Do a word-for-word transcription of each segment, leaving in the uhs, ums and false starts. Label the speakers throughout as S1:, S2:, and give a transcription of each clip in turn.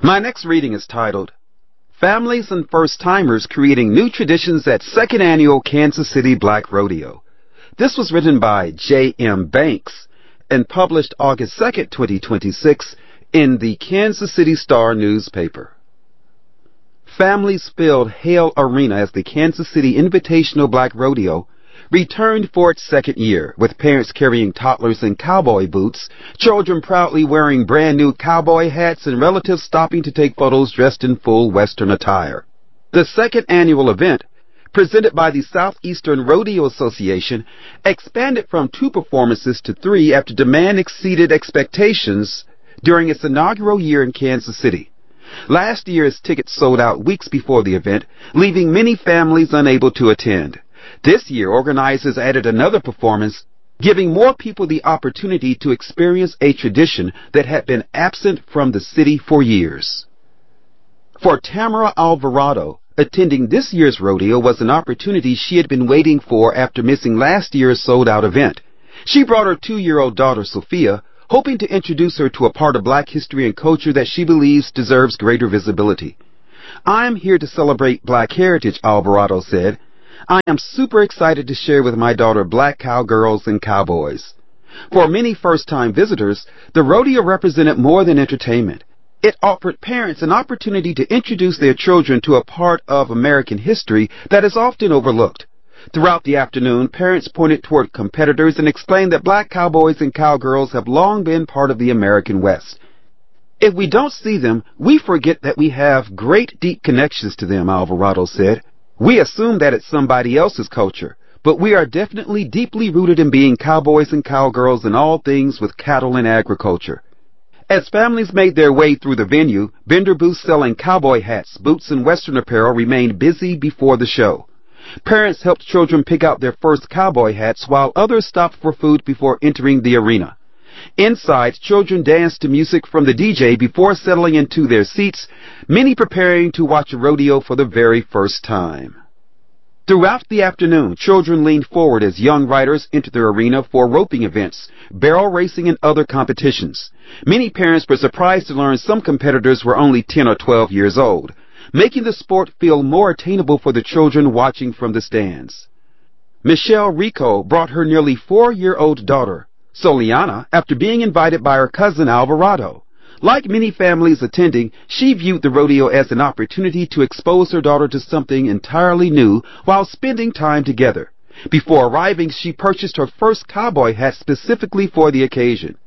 S1: My next reading is titled, Families and First-Timers Creating New Traditions at Second Annual Kansas City Black Rodeo. This was written by J M Banks and published August second, twenty twenty-six in the Kansas City Star newspaper. Families filled Hale Arena as the Kansas City Invitational Black Rodeo returned for its second year, with parents carrying toddlers in cowboy boots, children proudly wearing brand new cowboy hats, and relatives stopping to take photos dressed in full Western attire. The second annual event, presented by the Southeastern Rodeo Association, expanded from two performances to three after demand exceeded expectations during its inaugural year in Kansas City. Last year's tickets sold out weeks before the event, leaving many families unable to attend. This year, organizers added another performance, giving more people the opportunity to experience a tradition that had been absent from the city for years. For Tamara Alvarado, attending this year's rodeo was an opportunity she had been waiting for after missing last year's sold-out event. She brought her two-year-old daughter, Sophia, hoping to introduce her to a part of black history and culture that she believes deserves greater visibility. "I'm here to celebrate black heritage," Alvarado said. "I am super excited to share with my daughter black cowgirls and cowboys." For many first-time visitors, the rodeo represented more than entertainment. It offered parents an opportunity to introduce their children to a part of American history that is often overlooked. Throughout the afternoon, parents pointed toward competitors and explained that black cowboys and cowgirls have long been part of the American West. "If we don't see them, we forget that we have great deep connections to them," Alvarado said. "We assume that it's somebody else's culture, but we are definitely deeply rooted in being cowboys and cowgirls in all things with cattle and agriculture." As families made their way through the venue, vendor booths selling cowboy hats, boots, and Western apparel remained busy before the show. Parents helped children pick out their first cowboy hats, while others stopped for food before entering the arena. Inside, children danced to music from the D J before settling into their seats, many preparing to watch a rodeo for the very first time. Throughout the afternoon, children leaned forward as young riders entered the arena for roping events, barrel racing, and other competitions. Many parents were surprised to learn some competitors were only ten or twelve years old, making the sport feel more attainable for the children watching from the stands. Michelle Rico brought her nearly four-year-old daughter, Soliana, after being invited by her cousin Alvarado. Like many families attending, she viewed the rodeo as an opportunity to expose her daughter to something entirely new while spending time together. Before arriving, she purchased her first cowboy hat specifically for the occasion.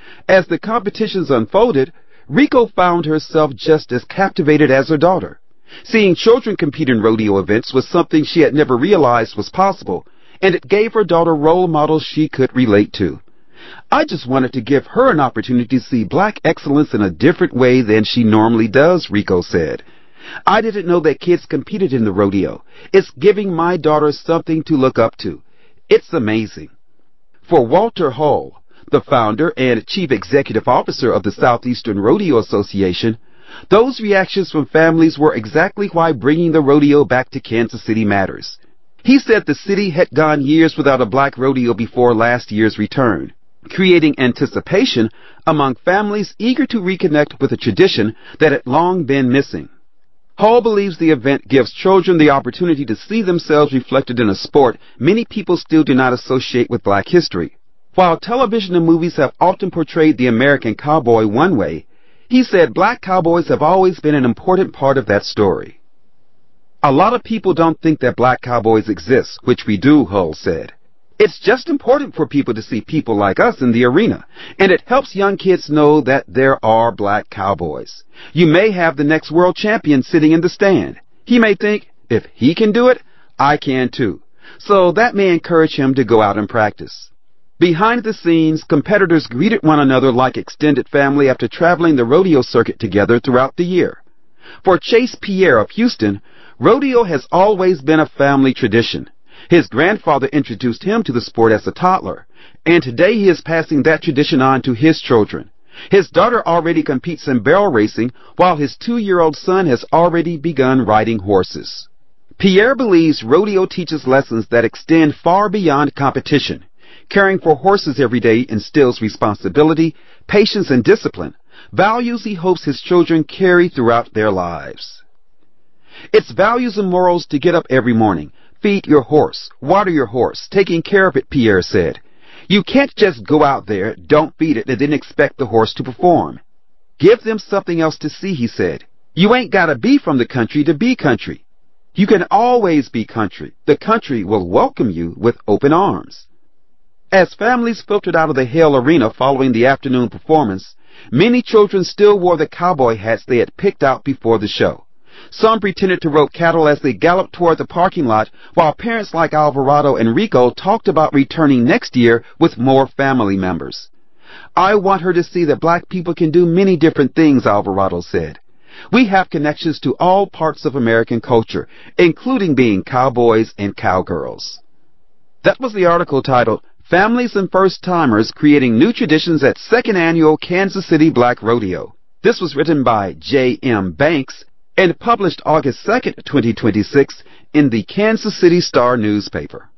S1: As the competitions unfolded, Rico found herself just as captivated as her daughter. Seeing children compete in rodeo events was something she had never realized was possible, and it gave her daughter role models she could relate to. "I just wanted to give her an opportunity to see black excellence in a different way than she normally does," Rico said. "I didn't know that kids competed in the rodeo. It's giving my daughter something to look up to. It's amazing." For Walter Hull, the founder and chief executive officer of the Southeastern Rodeo Association, those reactions from families were exactly why bringing the rodeo back to Kansas City matters. He said the city had gone years without a black rodeo before last year's return, creating anticipation among families eager to reconnect with a tradition that had long been missing. Hall believes the event gives children the opportunity to see themselves reflected in a sport many people still do not associate with black history. While television and movies have often portrayed the American cowboy one way, he said black cowboys have always been an important part of that story. "A lot of people don't think that black cowboys exist, which we do," Hull said. "It's just important for people to see people like us in the arena, and it helps young kids know that there are black cowboys. You may have the next world champion sitting in the stand. He may think, if he can do it, I can too. So that may encourage him to go out and practice." Behind the scenes, competitors greeted one another like extended family after traveling the rodeo circuit together throughout the year. For Chase Pierre of Houston, rodeo has always been a family tradition. His grandfather introduced him to the sport as a toddler, and today he is passing that tradition on to his children. His daughter already competes in barrel racing, while his two-year-old son has already begun riding horses. Pierre believes rodeo teaches lessons that extend far beyond competition. Caring for horses every day instills responsibility, patience, and discipline. values he hopes his children carry throughout their lives. It's values and morals to get up every morning, feed your horse, water your horse, taking care of it, Pierre said. You can't just go out there, don't feed it, and then expect the horse to perform. Give them something else to see, he said. You ain't gotta be from the country to be country. You can always be country. The country will welcome you with open arms. As families filtered out of the Hale Arena following the afternoon performance, many children still wore the cowboy hats they had picked out before the show. Some pretended to rope cattle as they galloped toward the parking lot, while parents like Alvarado and Rico talked about returning next year with more family members. I want her to see that black people can do many different things, Alvarado said. We have connections to all parts of American culture, including being cowboys and cowgirls. That was the article titled, Families and First-Timers Creating New Traditions at Second Annual Kansas City Black Rodeo. This was written by J M Banks and published August second, twenty twenty-six in the Kansas City Star newspaper.